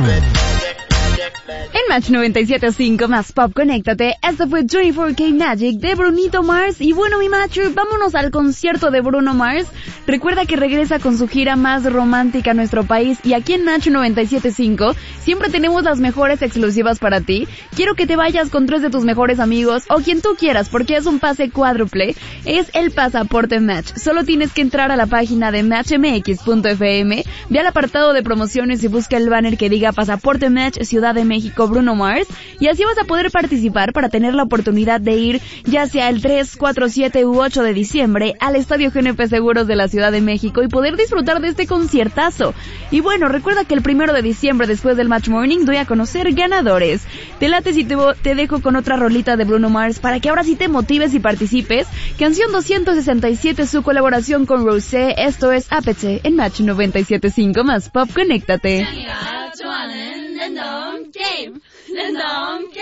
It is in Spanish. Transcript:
En Match 97.5 más Pop, conéctate. Esto fue 24K Magic de Brunito Mars. Y bueno, mi macho, vámonos al concierto de Bruno Mars. Recuerda que regresa con su gira más romántica a nuestro país. Y aquí en Match 97.5 siempre tenemos las mejores exclusivas para ti. Quiero que te vayas con 3 de tus mejores amigos o quien tú quieras, porque es un pase cuádruple. Es el pasaporte Match. Solo tienes que entrar a la página de matchmx.fm, ve al apartado de promociones y busca el banner que diga Pasaporte Match Ciudad de México Bruno Mars, y así vas a poder participar para tener la oportunidad de ir ya sea el 3, 4, 7 u 8 de diciembre al Estadio GNP Seguros de la Ciudad de México y poder disfrutar de este conciertazo. Y bueno, recuerda que el 1 de diciembre, después del Match Morning, doy a conocer ganadores. Te late si te dejo con otra rolita de Bruno Mars para que ahora sí te motives y participes. Canción 267, su colaboración con Rosé. Esto es Ápice en Match 97.5 más Pop, conéctate. Game.